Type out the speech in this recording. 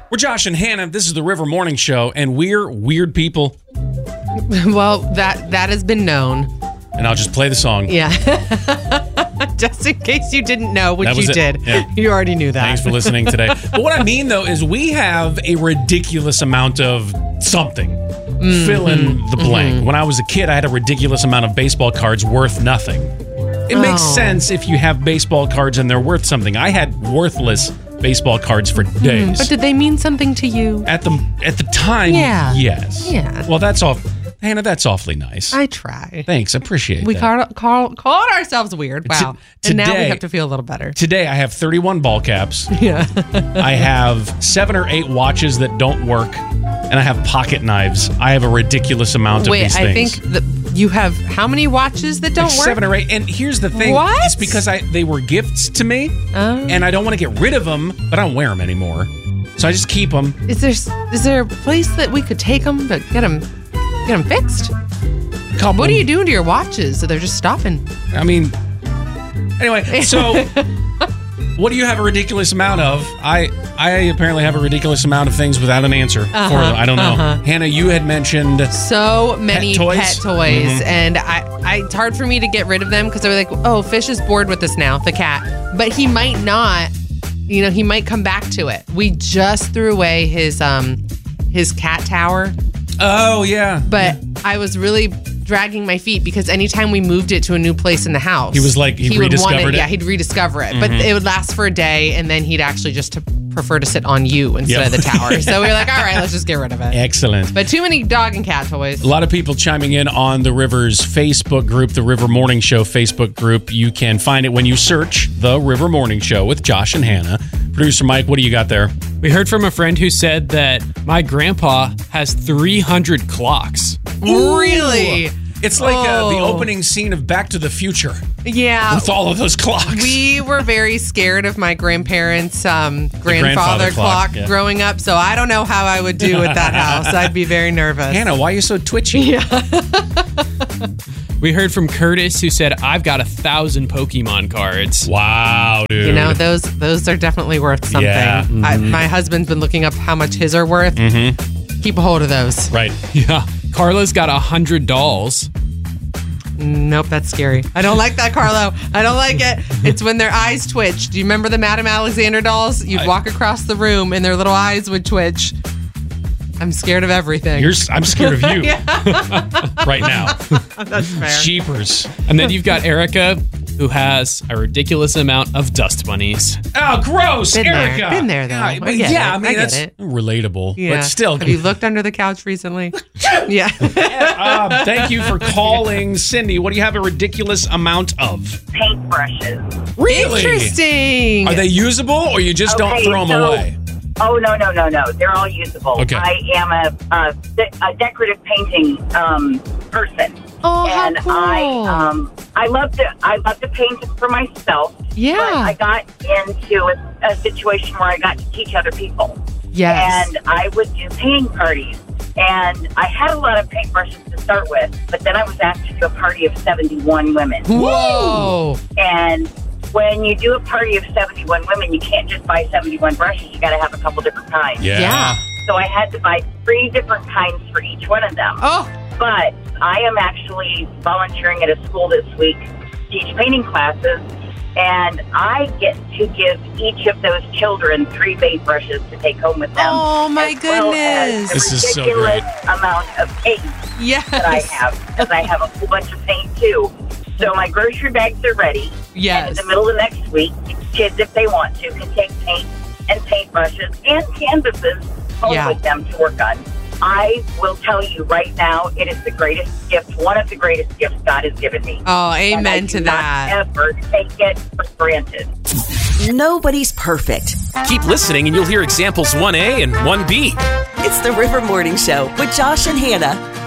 We're Josh and Hannah. This is the River Morning Show, and we're weird people. Well, that has been known. And I'll just play the song. Yeah. Just in case you didn't know, which you did. Yeah. You already knew that. Thanks for listening today. But what I mean, though, is we have a ridiculous amount of something. Fill in the blank. When I was a kid, I had a ridiculous amount of baseball cards worth nothing. It makes sense if you have baseball cards and they're worth something. I had worthless baseball cards for days. But did they mean something to you? At the time, Yeah. yes. Yeah. Well, that's all. Hannah, that's awfully nice. I try. Thanks, I appreciate We that. called ourselves weird. Wow. And now we have to feel a little better. Today, I have 31 ball caps. Yeah. I have 7 or 8 watches that don't work, and I have pocket knives. I have a ridiculous amount of these things. I think you have how many watches that don't work? 7 or 8. And here's the thing. What? It's because they were gifts to me, and I don't want to get rid of them, but I don't wear them anymore. So I just keep them. Is there a place that we could take them but get them fixed? What are you doing to your watches? So they're just stopping. I mean, anyway, so what do you have a ridiculous amount of? I apparently have a ridiculous amount of things without an answer for them. I don't know. Hannah, you had mentioned so many pet toys, and it's hard for me to get rid of them because they're like, oh, Fish is bored with this now, the cat. But he might not. He might come back to it. We just threw away his cat tower. Oh, yeah. But I was really dragging my feet because anytime we moved it to a new place in the house, he was like, he rediscovered it. Yeah, he'd rediscover it. But it would last for a day, and then he'd actually just prefer to sit on you instead of the tower. So we were like, all right, let's just get rid of it. Excellent. But too many dog and cat toys. A lot of people chiming in on the River's Facebook group, the River Morning Show Facebook group. You can find it when you search The River Morning Show with Josh and Hannah. Producer Mike, what do you got there? We heard from a friend who said that my grandpa has 300 clocks. Ooh. Really? It's like the opening scene of Back to the Future. Yeah. With all of those clocks. We were very scared of my grandparents' grandfather clock growing up, so I don't know how I would do at that house. I'd be very nervous. Hannah, why are you so twitchy? Yeah. We heard from Curtis who said, I've got 1,000 Pokemon cards. Wow, dude. Those are definitely worth something. Yeah. My husband's been looking up how much his are worth. Keep a hold of those. Right. Yeah. Carla's got 100 dolls. Nope, that's scary. I don't like that, Carlo. I don't like it. It's when their eyes twitch. Do you remember the Madame Alexander dolls? You'd walk across the room and their little eyes would twitch. I'm scared of everything. I'm scared of you right now. That's fair. Jeepers. And then you've got Erica, who has a ridiculous amount of dust bunnies. Oh, gross, Erica. Been there, though. Yeah, I get it. I mean, that's it. relatable. Yeah. But still. Have you looked under the couch recently? Yeah. Thank you for calling. Cindy, what do you have a ridiculous amount of? Paintbrushes. Really? Interesting. Are they usable or you just don't throw them away? Oh, no. They're all usable. Okay. I am a decorative painting person. Oh, and how cool. I love to paint for myself. Yeah. But I got into a situation where I got to teach other people. Yes. And I would do painting parties. And I had a lot of paintbrushes to start with, but then I was asked to do a party of 71 women. Whoa. And when you do a party of 71 women, you can't just buy 71 brushes. You got to have a couple different kinds. Yeah. So I had to buy 3 different kinds for each one of them. Oh. But I am actually volunteering at a school this week to teach painting classes, and I get to give each of those children 3 paintbrushes to take home with them. Oh, my goodness. This is so ridiculous great. amount of paint that I have, because I have a whole bunch of paint too. So my grocery bags are ready. Yes. And in the middle of next week, kids, if they want to, can take paint and paintbrushes and canvases home with them to work on. I will tell you right now, it is the greatest gift, one of the greatest gifts God has given me. Oh, amen to that. And I do not ever take it for granted. Nobody's perfect. Keep listening and you'll hear examples 1A and 1B. It's the River Morning Show with Josh and Hannah.